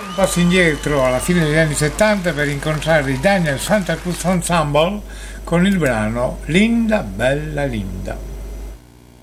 Passo indietro alla fine degli anni 70 per incontrare i Daniel Santa Cruz Ensemble con il brano Linda Bella Linda.